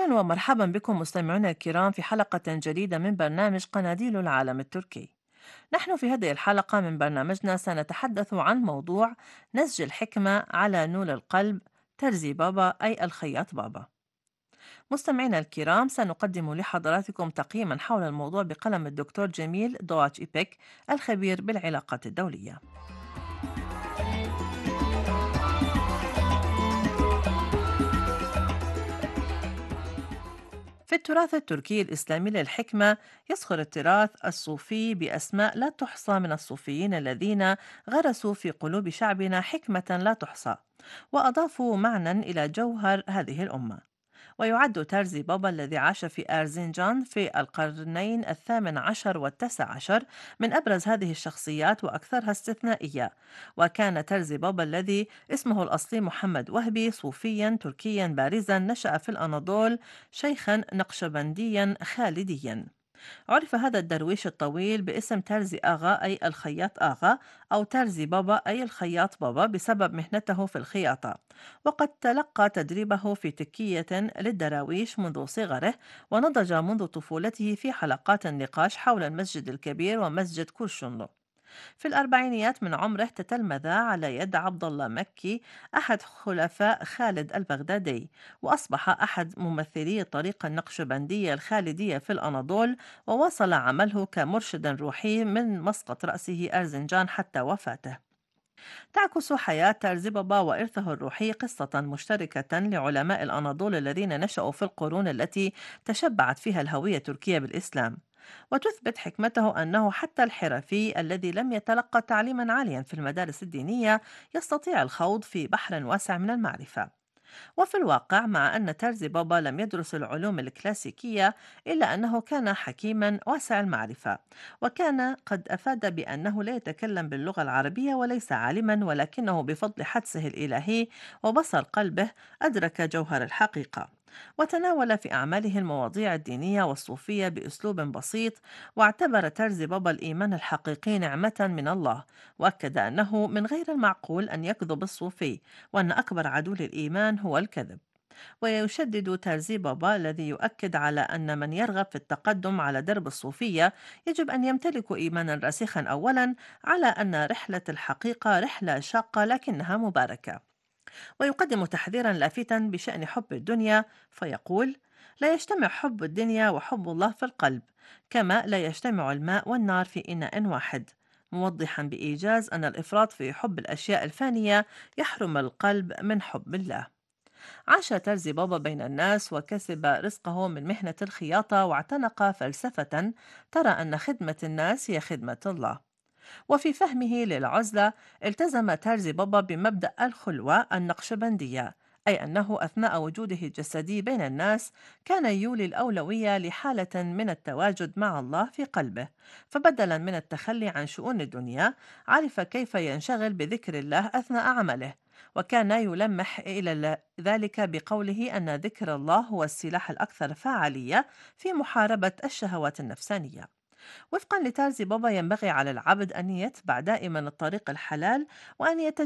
أهلا ومرحبا بكم مستمعينا الكرام في حلقة جديدة من برنامج قناديل العالم التركي. نحن في هذه الحلقة من برنامجنا سنتحدث عن موضوع نسج الحكمة على نول القلب، ترزي بابا أي الخياط بابا. مستمعينا الكرام، سنقدم لحضراتكم تقييما حول الموضوع بقلم الدكتور جميل دواتش إيبك، الخبير بالعلاقات الدولية. في التراث التركي الإسلامي للحكمة يصخر التراث الصوفي بأسماء لا تحصى من الصوفيين الذين غرسوا في قلوب شعبنا حكمة لا تحصى، وأضافوا معنى إلى جوهر هذه الأمة. ويعد تارزي بابا الذي عاش في أرزنجان في القرنين الثامن عشر والتاسع عشر من أبرز هذه الشخصيات وأكثرها استثنائية. وكان تارزي بابا الذي اسمه الأصلي محمد وهبي صوفيا تركيا بارزا نشأ في الأناضول، شيخا نقشبنديا خالديا. عرف هذا الدرويش الطويل باسم ترزي آغا أي الخياط آغا، أو ترزي بابا أي الخياط بابا بسبب مهنته في الخياطة. وقد تلقى تدريبه في تكية للدراويش منذ صغره، ونضج منذ طفولته في حلقات النقاش حول المسجد الكبير ومسجد كورشنلو. في الأربعينيات من عمره تتلمذ على يد عبد الله مكي، أحد خلفاء خالد البغدادي، وأصبح أحد ممثلي الطريقة النقشبندية الخالدية في الأناضول، وواصل عمله كمرشد روحي من مسقط رأسه أرزنجان حتى وفاته. تعكس حياة تارزبابا وإرثه الروحي قصة مشتركة لعلماء الأناضول الذين نشأوا في القرون التي تشبعت فيها الهوية التركية بالإسلام. وتثبت حكمته أنه حتى الحرفي الذي لم يتلقى تعليما عاليا في المدارس الدينية يستطيع الخوض في بحر واسع من المعرفة. وفي الواقع، مع أن ترزي بابا لم يدرس العلوم الكلاسيكية، إلا أنه كان حكيما واسع المعرفة، وكان قد أفاد بأنه لا يتكلم باللغة العربية وليس عالما، ولكنه بفضل حدسه الإلهي وبصر قلبه أدرك جوهر الحقيقة. وتناول في أعماله المواضيع الدينية والصوفية بأسلوب بسيط، واعتبر ترزي بابا الإيمان الحقيقي نعمة من الله، وأكد أنه من غير المعقول أن يكذب الصوفي، وأن أكبر عدو للإيمان هو الكذب. ويشدد ترزي بابا الذي يؤكد على أن من يرغب في التقدم على درب الصوفية يجب أن يمتلك إيمانا راسخا أولا، على أن رحلة الحقيقة رحلة شاقة لكنها مباركة. ويقدم تحذيرا لافتا بشأن حب الدنيا، فيقول: لا يجتمع حب الدنيا وحب الله في القلب، كما لا يجتمع الماء والنار في إناء واحد، موضحا بإيجاز أن الإفراط في حب الأشياء الفانية يحرم القلب من حب الله. عاش ترزي بابا بين الناس وكسب رزقه من مهنة الخياطة، واعتنق فلسفة ترى أن خدمة الناس هي خدمة الله. وفي فهمه للعزلة التزم تارزي بابا بمبدأ الخلوة النقشبندية، أي أنه أثناء وجوده الجسدي بين الناس كان يولي الأولوية لحالة من التواجد مع الله في قلبه، فبدلا من التخلي عن شؤون الدنيا عرف كيف ينشغل بذكر الله أثناء عمله. وكان يلمح إلى ذلك بقوله أن ذكر الله هو السلاح الأكثر فعالية في محاربة الشهوات النفسانية. وفقا لتارزي بابا ينبغي على العبد أن يتبع دائما الطريق الحلال، وأن